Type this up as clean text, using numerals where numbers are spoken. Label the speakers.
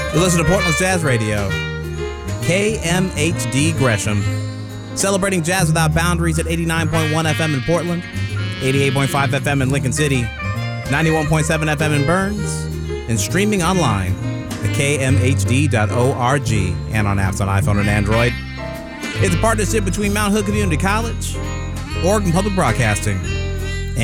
Speaker 1: You listen to Portland's Jazz Radio, KMHD Gresham, celebrating jazz without boundaries at 89.1 FM in Portland, 88.5 FM in Lincoln City, 91.7 FM in Burns, and streaming online at kmhd.org and on apps on iPhone and Android. It's a partnership between Mount Hood Community College, Oregon Public Broadcasting,